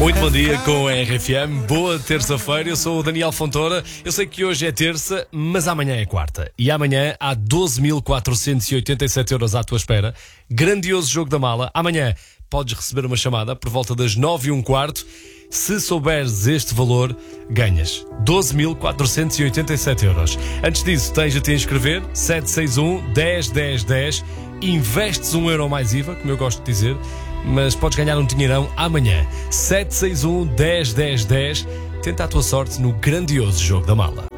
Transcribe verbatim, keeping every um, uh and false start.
Muito bom dia com a R F M, boa terça-feira, eu sou o Daniel Fontoura. Eu sei que hoje é terça, mas amanhã é quarta. E amanhã há doze mil quatrocentos e oitenta e sete euros à tua espera. Grandioso jogo da mala. Amanhã podes receber uma chamada por volta das nove e um quarto. Se souberes este valor, ganhas doze mil quatrocentos e oitenta e sete euros. Antes disso, tens de te inscrever, sete seis um, dez, dez, dez. Investes um euro mais I V A, como eu gosto de dizer, mas podes ganhar um dinheirão amanhã. sete seis um, dez, dez, dez. Tenta a tua sorte no grandioso jogo da mala.